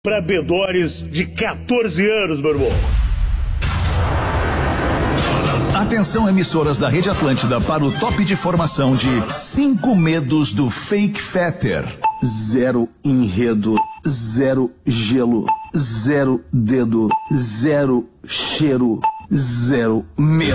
Para bedores de 14 anos, meu irmão. Atenção, emissoras da Rede Atlântida, para o top de formação de 5 medos do Fake Fetter. 0 enredo, 0 gelo, 0 dedo, 0 cheiro, 0 medo.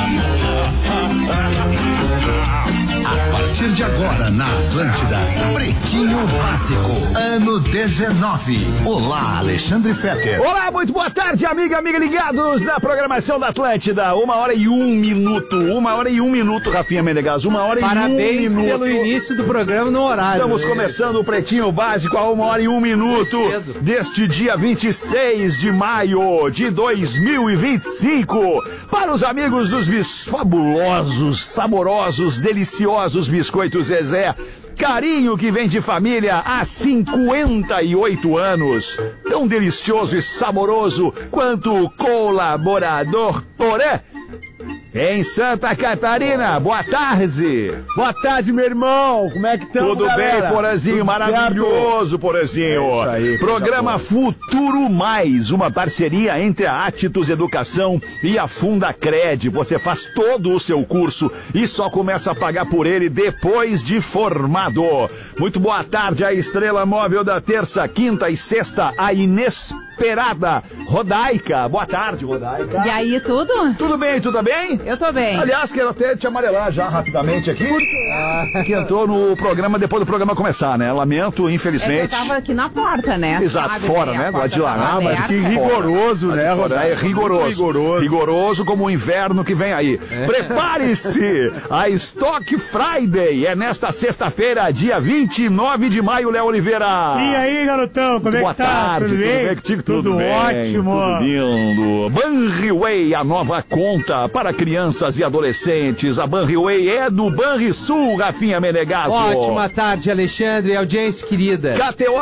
A partir de agora na Atlântida, Pretinho Básico, ano 19. Olá, Alexandre Fetter. Olá, muito boa tarde, amiga ligados na programação da Atlântida. 1h01. 1h01, Rafinha Menegas. 1h01. Parabéns pelo início do programa no horário. Estamos começando o Pretinho Básico a 1h01 deste dia 26 de maio de 2025. Para os amigos dos fabulosos, saborosos, deliciosos biscoitos Zezé, carinho que vem de família há 58 anos. Tão delicioso e saboroso quanto o colaborador Porã. Em Santa Catarina, boa tarde. Boa tarde, meu irmão. Como é que estamos, Tudo galera? bem, Porazinho? Tudo Maravilhoso, Porazinho. É isso aí, Programa Futuro Mais, uma parceria entre a Atitus Educação e a Fundacred. Você faz todo o seu curso e só começa a pagar por ele depois de formado. Muito boa tarde, a estrela móvel da terça, quinta e sexta, a inesperada Rodaica. Boa tarde, Rodaica. E aí, tudo? Tudo bem, tudo bem? Eu tô bem. Aliás, quero até te amarelar já rapidamente aqui. Por quê? Que entrou no programa depois do programa começar, né? Lamento, infelizmente. Eu tava aqui na porta, né? Exato, sabe, fora, a né? porta De lá. tava Mas que aberta. rigoroso, né, Rodaica? É rigoroso. Rigoroso como o inverno que vem aí. Prepare-se! A Stock Friday é nesta sexta-feira, dia 29 de maio, Léo Oliveira. E aí, garotão, como é Boa que tá? tarde, Tudo bem? contigo? Tudo bem, ótimo. Tudo lindo. Banriway, a nova conta para crianças e adolescentes. A Banriway é do Banrisul, Rafinha Menegasso. Ótima tarde, Alexandre, audiência querida.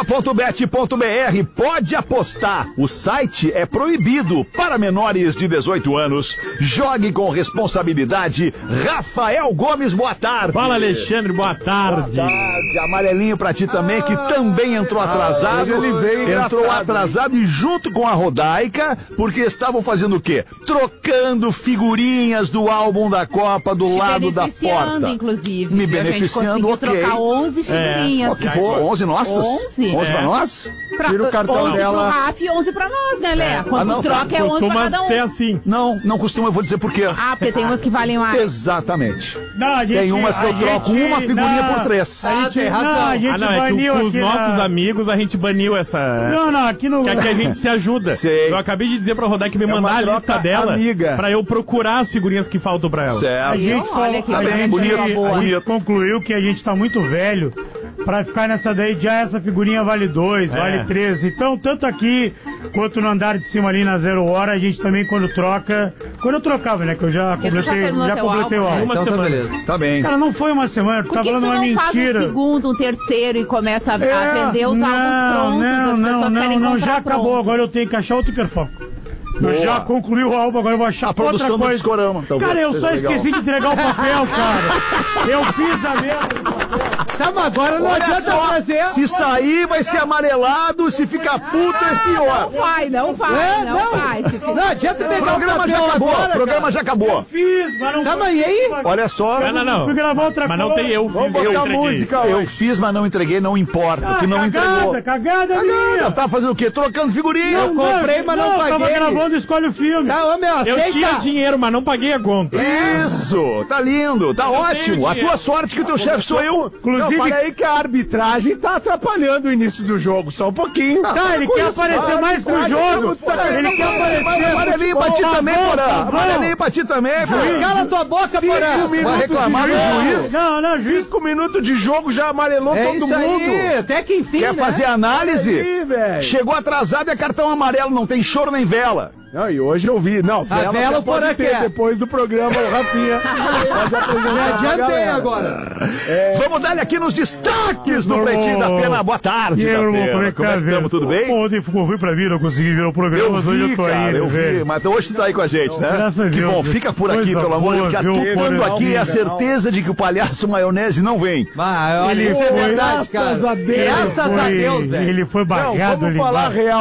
KTO.bet.br, pode apostar. O site é proibido para menores de 18 anos. Jogue com responsabilidade. Rafael Gomes, boa tarde. Fala, Alexandre, boa tarde. Boa tarde. Amarelinho pra ti também, que também entrou atrasado. hoje ele veio entrou engraçado, atrasado e junto com a Rodaica, porque estavam fazendo o quê? Trocando figurinhas do álbum da Copa do lado da porta. Inclusive. Me viu? beneficiando, a gente ok. conseguiu trocar 11 figurinhas. Ó, que boa, 11 nossas? 11? 11 pra nós? Tira o cartão 11 dela. pro Rafa e 11 pra nós, né, Lé? Quando não, troca é 11 pra Costuma cada um. ser assim. Não costuma, eu vou dizer por quê. Ah, porque tem umas que valem mais. Exatamente. Não, a gente, Tem umas que eu troco uma figurinha por 3. Tem razão. Não, a gente É que baniu com os aqui nossos na... amigos a gente baniu essa. Não, aqui no... Que aqui a gente se ajuda. Sei. Eu acabei de dizer pra Rodai que me uma mandar a troca lista dela amiga. pra eu procurar as figurinhas que faltam pra ela. A Certo. gente Olha que a bem, gente- bonito, a bonito. gente concluiu que a gente tá muito velho pra ficar nessa daí. Já essa figurinha vale 2, vale 3. Então, tanto aqui quanto no andar de cima ali na 0 hora, a gente também quando troca... Quando eu trocava, né? Que eu já Porque tu já completei, terminou já teu completei o álbum, né? álbum. Então tá semana. beleza. Tá bem. Cara, não foi uma semana, tu Por tá que falando tu uma não faz mentira. um segundo, um terceiro e começa a vender os álbuns prontos? As pessoas querem comprar já acabou. pronto. Agora eu tenho que achar outro hiperfoco. Eu já concluí o álbum, agora eu vou achar A produção outra do coisa. Discorama, talvez Cara, eu seja só legal. esqueci de entregar o papel, cara. Eu fiz a merda. Tá, mas agora não Olha adianta só, fazer. se sair vai ser amarelado, se ficar puto é pior. Não vai. É, Não vai. Se fizer- Não adianta O pegar o programa já papel acabou, agora, o programa já acabou. Fiz, mas não... Tá, mas e aí? Olha só, Não. Fui gravar outra Mas não coisa. tem eu. Vamos Fiz, eu botar entreguei. música eu hoje. fiz, mas não entreguei, não importa, porque não entregou. Cagada minha. Tá fazendo o quê? Trocando figurinha. Eu comprei, mas não Tava paguei. gravando Escolhe o Filme. Tá, ô meu, Eu aceita. tinha dinheiro, mas não paguei a conta. Isso, tá lindo, tá ótimo. A dinheiro. tua sorte que o teu chefe sou eu. Inclusive... Não, aí que a arbitragem tá atrapalhando o início do jogo, só um pouquinho. Tá, ele quer aparecer mais pro jogo. Ele quer aparecer. Amarelinho pra ti também, Porã. Amarelinho pra ti também, Porã. Cala tua boca, Porã. Vai reclamar do juiz? Não, juiz. 5 minutos de jogo já amarelou É todo isso mundo. aí, até que enfim, Quer né? fazer análise? Aí, velho. Chegou atrasado e é cartão amarelo, não tem choro nem vela. Não, e hoje eu vi. Não, Vela o pode ter, Porã quer. depois do programa, o Rafinha pode apresentar. Me a adiantei galera. agora. Vamos dar aqui nos destaques do Pretinho da Pena. Boa tarde, E aí, da meu irmão, Pena. como é que tá, velho? Tudo bem? Ontem ficou ruim pra mim, não consegui ver o programa, Eu mas hoje vi, eu tô cara, aí, eu vi. velho. Mas hoje tu tá aí com a gente, né? Graças a Que Deus. bom, fica por aqui, Coisa pelo amor de Deus, boa, que viu, atendo aqui a Corezinha. certeza de que o palhaço maionese não vem. Olha, Ele isso é foi- verdade, cara. Graças a Deus. Graças a Deus, velho. Ele foi Não, barrado vamos ali. falar real.